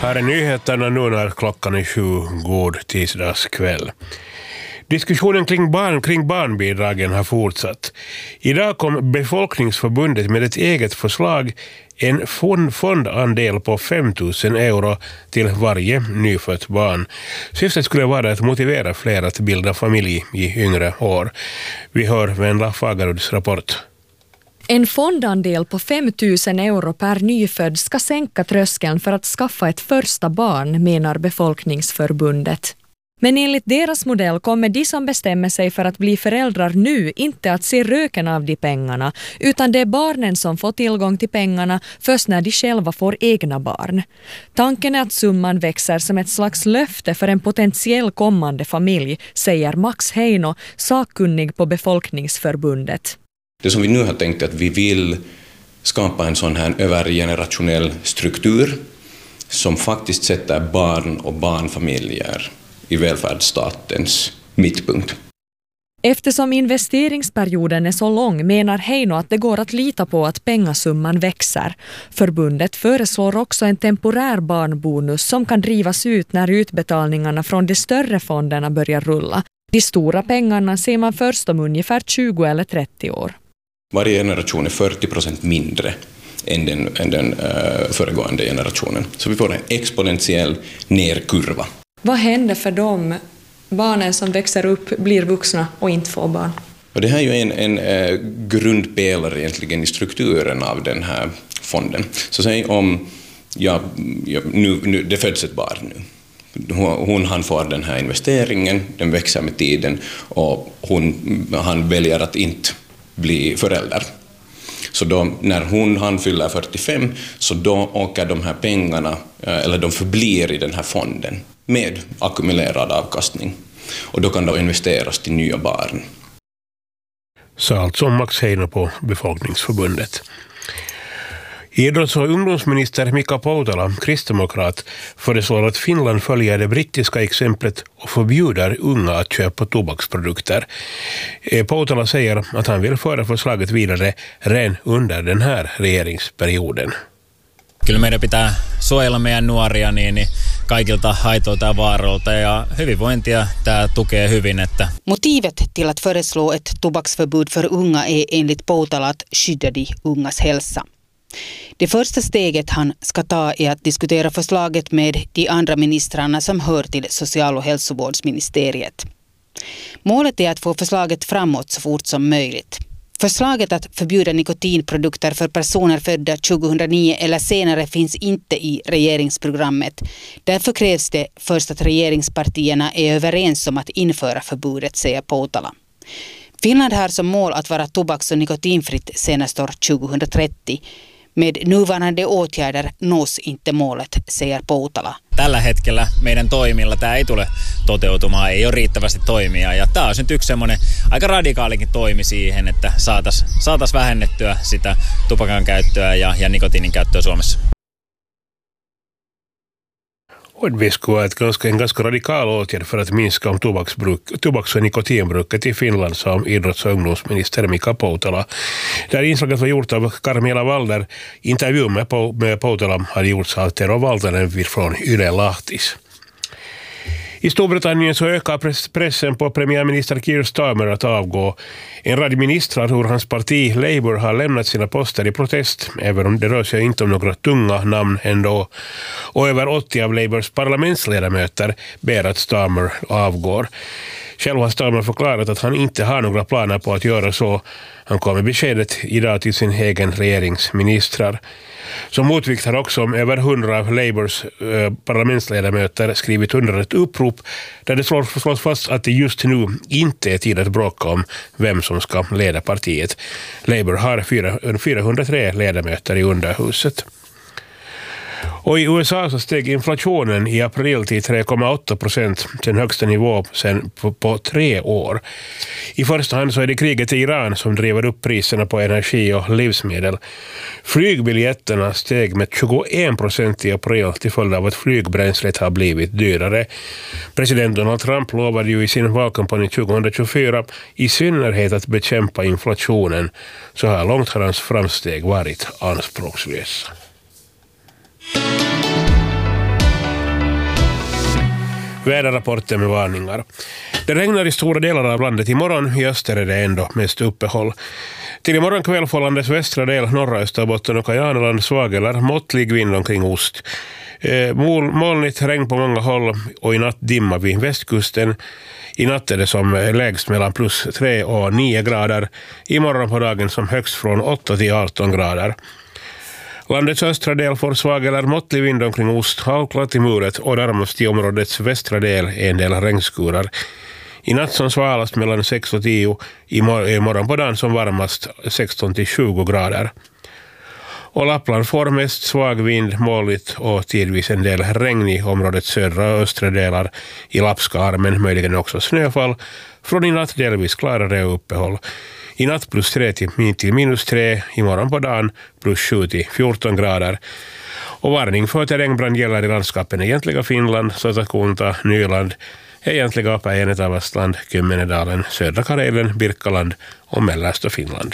här är nyheterna nu när klockan är 7, god tisdagskväll. Diskussionen kring barnbidragen har fortsatt. Idag kom Befolkningsförbundet med ett eget förslag, en fondandel på 5 000 euro till varje nyfött barn. Syftet skulle vara att motivera fler att bilda familj i yngre år. Vi hör Venla Fagaruds rapport. En fondandel på 5 000 euro per nyfödd ska sänka tröskeln för att skaffa ett första barn, menar Befolkningsförbundet. Men enligt deras modell kommer de som bestämmer sig för att bli föräldrar nu inte att se röken av de pengarna, utan det är barnen som får tillgång till pengarna först när de själva får egna barn. Tanken är att summan växer som ett slags löfte för en potentiell kommande familj, säger Max Heino, sakkunnig på Befolkningsförbundet. Det som vi nu har tänkt är att vi vill skapa en sån här övergenerationell struktur som faktiskt sätter barn och barnfamiljer i välfärdsstatens mittpunkt. Eftersom investeringsperioden är så lång menar Heino att det går att lita på att pengasumman växer. Förbundet föreslår också en temporär barnbonus som kan drivas ut när utbetalningarna från de större fonderna börjar rulla. De stora pengarna ser man först om ungefär 20 eller 30 år. Varje generation är 40% mindre än den föregående generationen. Så vi får en exponentiell nerkurva. Vad händer för de barnen som växer upp, blir vuxna och inte får barn? Och det här är ju en grundpelare egentligen i strukturen av den här fonden. Så säg om nu, det föds ett barn nu. Han får den här investeringen, den växer med tiden och han väljer att inte bli förälder. Så då, när han fyller 45 så då åker de här pengarna, eller de förblir i den här fonden med ackumulerad avkastning. Och då kan de investeras till nya barn. Så alltså Max Heino på Befolkningsförbundet. Idrotts- och ungdomsminister Mika Poutala, kristdemokrat, föreslår att Finland följer det brittiska exemplet och förbjuder unga att köpa tobaksprodukter. Poutala säger att han vill föra förslaget vidare redan under den här regeringsperioden. Kyllä meidän pitää suojella meidän nuoria niin kaikilta haitoilta ja vaaroilta ja hyvinvointia tämä tukee hyvin. Että Motivet till att föreslå ett tobaksförbud för unga är enligt Poutala att skydda de ungas hälsa. Det första steget han ska ta är att diskutera förslaget med de andra ministrarna som hör till social- och hälsovårdsministeriet. Målet är att få förslaget framåt så fort som möjligt. Förslaget att förbjuda nikotinprodukter för personer födda 2009 eller senare finns inte i regeringsprogrammet. Därför krävs det först att regeringspartierna är överens om att införa förbudet, säger Poutala. Finland har som mål att vara tobaks- och nikotinfritt senast år 2030. Med nuvarande åtgärder nås inte målet, säger Poutala. Tällä hetkellä meidän toimilla tämä ei tule toteutumaan, ei ole riittävästi toimia. Ja tämä on nyt yksi semmoinen aika radikaalikin toimi siihen, että saataisiin vähennettyä sitä tupakan käyttöä ja nikotiinin käyttöä Suomessa. Och vi skulle ha en ganska radikal åtgärd för att minska tobaks- och nikotinbruket i Finland, som idrotts- och ungdomsminister Mika Poutala. Det här inslaget var gjort av Carmela Walder. Intervjun med Poutala hade gjorts av Tero Valtanen från Yle Lahtis. I Storbritannien så ökar pressen på premiärminister Keir Starmer att avgå. En rad ministrar ur hans parti Labour har lämnat sina poster i protest, även om det rör sig inte om några tunga namn ändå. Och över 80 av Labours parlamentsledamöter ber att Starmer avgår. Själv har Starmer förklarat att han inte har några planer på att göra så. Han kom med beskedet idag till sin egen regeringsministrar. Som motvikt har också över 100 av Labours parlamentsledamöter skrivit under ett upprop där det slås fast att det just nu inte är tid att bråka om vem som ska leda partiet. Labour har 403 ledamöter i underhuset. Och i USA så steg inflationen i april till 3,8%, den högsta nivå sedan på 3 år. I första hand så är det kriget i Iran som driver upp priserna på energi och livsmedel. Flygbiljetterna steg med 21% i april till följd av att flygbränslet har blivit dyrare. President Donald Trump lovade ju i sin valkampanj 2024 i synnerhet att bekämpa inflationen. Så här långt har hans framsteg varit anspråkslösa. Väderrapporten med varningar. Det regnar i stora delar av landet imorgon. I öster är det ändå mest uppehåll. Till imorgon kväll får landets västra del, norra Österbotten och Kajaneland svag eller måttlig vind omkring ost. Molnigt regn på många håll och i natt dimma vid västkusten. I natt är det som lägst mellan plus 3 och 9 grader. Imorgon på dagen som högst från 8 till 18 grader. Landets östra del får svag eller måttlig vind omkring ost, halvklart i muret och närmast i områdets västra del en del regnskurar. I natt som svalast mellan 6 och 10, i morgon på dagen som varmast 16 till 20 grader. Och Lappland får mest svag vind, molnigt och tidvis en del regn i områdets södra och östra delar i Lappskarmen, möjligen också snöfall. Från i natt delvis klarare uppehåll. I natt plus 3 till minus 3, imorgon på dagen plus 7 till 14 grader. Och varning för terrängbrand gäller i landskapen egentliga Finland, Satakunta, Nyland, egentliga Päijänne-Tavastland, Kymmenedalen, södra Karelen, Birkaland och mellersta Finland.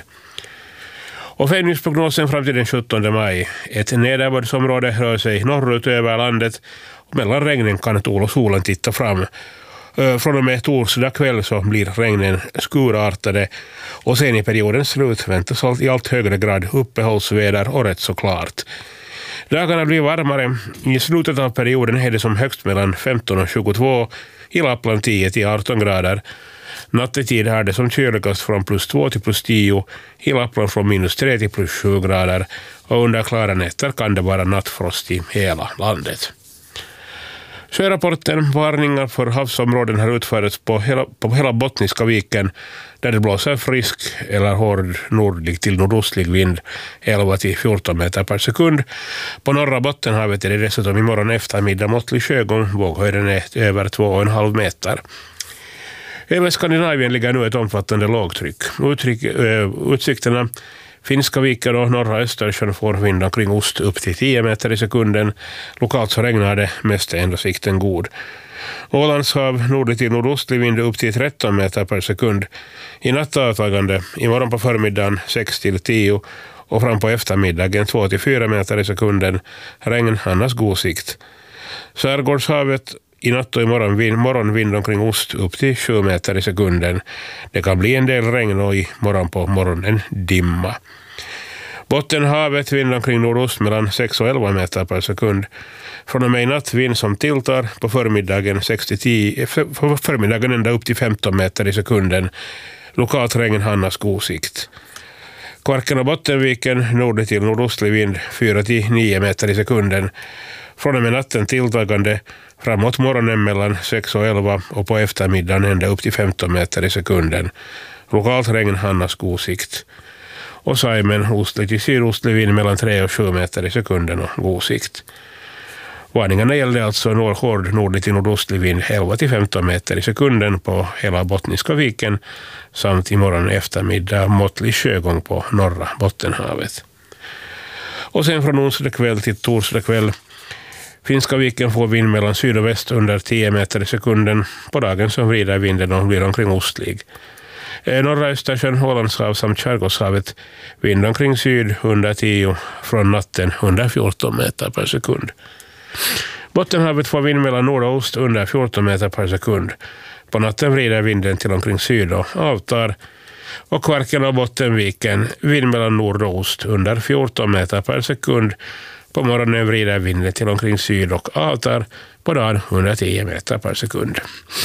Och väderleksprognosen fram till den 17 maj. Ett nederbördsområde rör sig norrut över landet och mellan regnen kan solen titta fram. Från och med torsdag kväll så blir regnen skurartade och sen i periodens slut väntas i allt högre grad uppehållsväder och rätt så klart. Dagarna blir varmare. I slutet av perioden är det som högst mellan 15 och 22, i Lappland 10 till 18 grader. Nattetid är det som kyligast från plus 2 till plus 10, i Lappland från minus 3 till plus 7 grader och under klara nätter kan det vara nattfrost i hela landet. Sjörapporten, varningar för havsområden har utförts på hela Bottniska viken där det blåser frisk eller hård nordlig till nordostlig vind 11 till 14 meter per sekund. På norra Bottenhavet är det dessutom imorgon eftermiddag måttlig sjögång, våghöjden är över 2,5 meter. Över Skandinavien ligger nu ett omfattande lågtryck. Utsikterna Finska viken och norra Östersjön får vind omkring ost upp till 10 meter i sekunden. Lokalt så regnar det, mest är ändå sikten god. Ålandshav nordlig till nordostlig vind upp till 13 meter per sekund. I natt avtagande, imorgon på förmiddagen 6 till 10 och fram på eftermiddagen 2 till 4 meter i sekunden. Regn, annars god sikt. Skärgårdshavet i natt och imorgon vind omkring ost upp till 7 meter i sekunden. Det kan bli en del regn och i morgon på morgonen dimma. Bottenhavet vind omkring nordost mellan 6 och 11 meter per sekund. Från och med i natt vind som tilltar på förmiddagen 6-10, på förmiddagen ända upp till 15 meter i sekunden. Lokalt regn, annars god sikt. Kvarken och Bottenviken nord till nordostlig vind 4-9 meter i sekunden. Från och med natten tilltagande framåt morgonen mellan 6 och 11 och på eftermiddagen ända upp till 15 meter i sekunden. Lokalt regn, annars god sikt. Och Saimen ostlig till sydostlig vind mellan 3 och 7 meter i sekunden och god sikt. Varningarna gällde alltså hård nordlig till nordostlig vind 11 till 15 meter i sekunden på hela Bottniska viken samt imorgon eftermiddag måttlig sjögång på norra Bottenhavet. Och sen från onsdag kväll till torsdag kväll Finska viken får vind mellan syd och väst under 10 meter i sekunden. På dagen som vrider vinden och blir omkring ostlig. Norra Östersjön, Ålandshav samt Skärgårdshavet vind omkring syd under 10, från natten under 14 meter per sekund. Bottenhavet får vind mellan nord och ost under 14 meter per sekund. På natten vrider vinden till omkring syd och avtar. Och Kvarken och Bottenviken vind mellan nord och ost under 14 meter per sekund. På morgonen vrider vinden till omkring syd och avtar, på dagen 110 meter per sekund.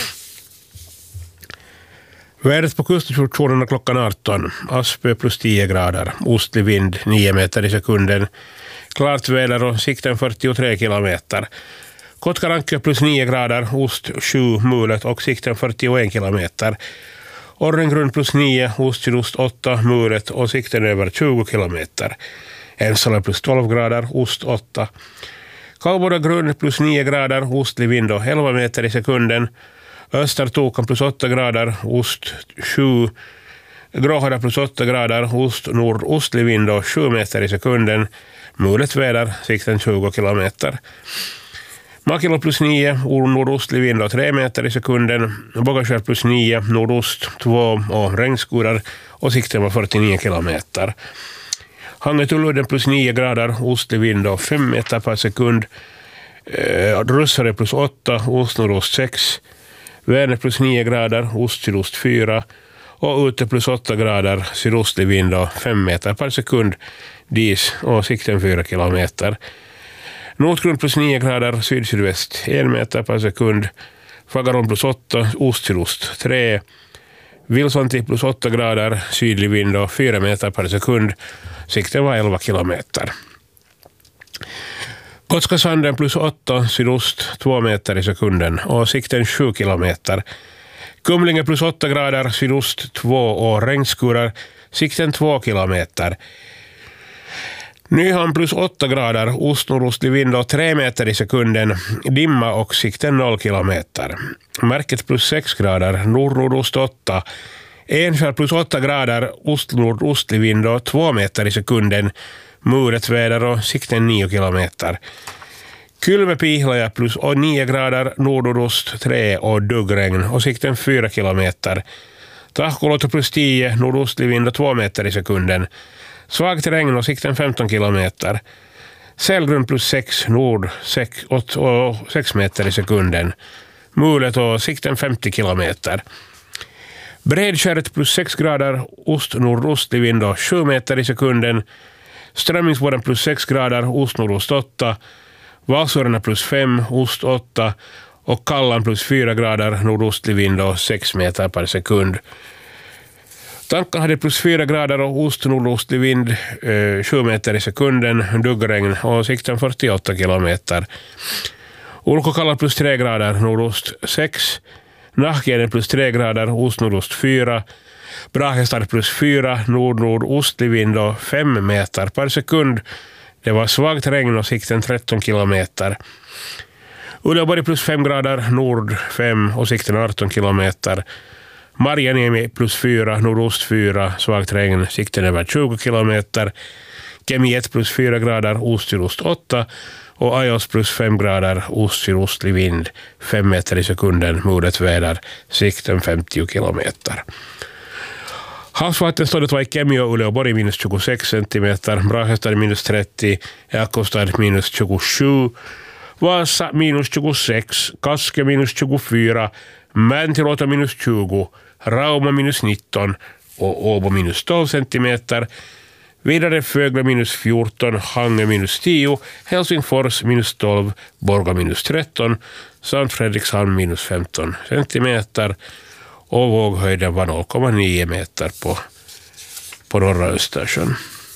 Vädret på kuststationerna klockan 18. Aspö plus 10 grader. Ostlig vind 9 meter i sekunden. Klart väder och sikten 43 kilometer. Kotkaranke plus 9 grader. Ost 7 mulet och sikten 41 kilometer. Orrengrund plus 9. Ost sydost 8 mulet och sikten över 20 kilometer. Ensala plus 12 grader, ost 8. Kalvboda grund plus 9 grader, ostlig vind och 11 meter i sekunden. Östertokan plus 8 grader, ost 7. Gråhara plus 8 grader, ost nordostlig vind och 7 meter i sekunden. Mulet väder, sikten 20 kilometer. Makilo plus 9, nordostlig vind och 3 meter i sekunden. Bogaskär plus 9, nordost 2 och regnskurar och sikten var 49 kilometer. Hangetuludden plus 9 grader, ostlig vind och 5 meter per sekund. Russare plus 8, ost-nordost 6, Vänern plus 9 grader, ost-sydost 4 och ute plus 8 grader, sydostlig vind och 5 meter per sekund, dis och sikten 4 kilometer. Nordgrund plus 9 grader, syd-sydväst 1 meter per sekund, Fagaron plus 8, ost-sydost 3, Vilsvanti plus 8 grader, sydlig vind och 4 meter per sekund, sikten var 11 kilometer. Kotkasanden plus 8, sydost 2 meter i sekunden och sikten 7 kilometer. Kumlinge plus 8 grader, sydost 2 och regnskurar, sikten 2 kilometer. Nyhamn plus 8 grader, ost-nordostlig vind och 3 meter i sekunden, dimma och sikten 0 kilometer. Märket plus 6 grader, nord-nordost 8. Enskär plus 8 grader, ost-nordostlig vind och 2 meter i sekunden, muret väder och sikten 9 kilometer. Kylmäpihlaja plus 9 grader, nordost 3 och duggregn och sikten 4 kilometer. Tahkoloto plus 10, nordostlig vind och 2 meter i sekunden. Svagt regn och sikten 15 kilometer. Sälgrund plus 6, nord 6 och 6 meter i sekunden. Mulet och sikten 50 kilometer. Bredskäret plus 6 grader, ost-nordostlig vind och 7 meter i sekunden. Strömmingsbåden plus 6 grader, ost-nordost 8. Valsörarna plus 5, ost 8 och Kallan plus 4 grader, nordostlig vind och 6 meter per sekund. Tankan hade plus 4 grader och ost-nordostlig vind, 7 meter i sekunden, duggregn och sikten 48 kilometer. Ulkokalla plus 3 grader, nordost 6. Nahkienen plus 3 grader, ost-nordost 4. Brahestad plus 4, nord-nordostlig vind och 5 meter per sekund. Det var svagt regn och sikten 13 kilometer. Uleåborg plus 5 grader, nord 5 och sikten 18 kilometer. Marjaniemi plus 4, nordost 4, svagt regn, sikten över 20 kilometer. Kemi 1 plus 4 grader, ost-sydost 8 och Ajos plus 5 grader, ost-sydostlig vind, 5 meter i sekunden, muret väder, sikten 50 kilometer. Havsvattenståndet var i Kemi och Uleåborg minus 26 centimeter, Brahestad minus 30, Jakobstad minus 27, Vasa minus 26, Kaske minus 24, Mäntiluoto minus 20, Rauma minus 19 och Åbo minus 12 centimeter. Vidare Fögle minus 14, Hange minus 10, Helsingfors minus 12, Borga minus 13, samt Fredrikshamn minus 15 centimeter och våghöjden var 0,9 meter på norra Östersjön.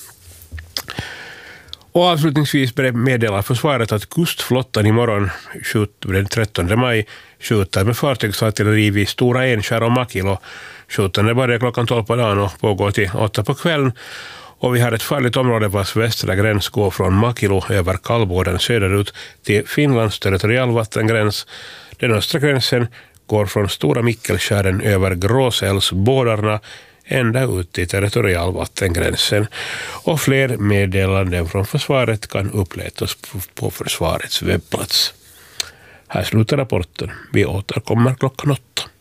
Och avslutningsvis meddelar försvaret att kustflottan imorgon den 13 maj skjuter med fartygsartilleri vid Stora Enskär och Makilo. Skjutande börjar klockan 12 på dagen och pågår till 8 på kvällen. Och vi har ett farligt område vars västra gräns går från Makilo över Kallbåden söderut till Finlands territorialvattengräns. Den östra gränsen går från Stora Mikkelskären över Gråsälsbådarna ända ut i territorialvattengränsen. Och fler meddelanden från försvaret kan uppletas på försvarets webbplats. Här slutar rapporten. Vi återkommer klockan 8.